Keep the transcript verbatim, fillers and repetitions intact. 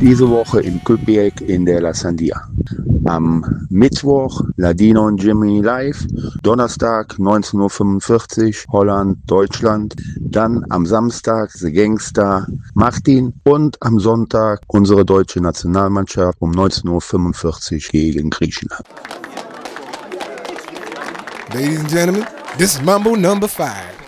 diese Woche in Quebec in der La Sandia. Am Mittwoch Ladino und Jimmy live, Donnerstag neunzehn Uhr fünfundvierzig Holland, Deutschland, dann am Samstag The Gangster Martin und am Sonntag unsere deutsche Nationalmannschaft um neunzehn Uhr fünfundvierzig gegen Griechenland. Ladies and gentlemen, this is Mambo number five.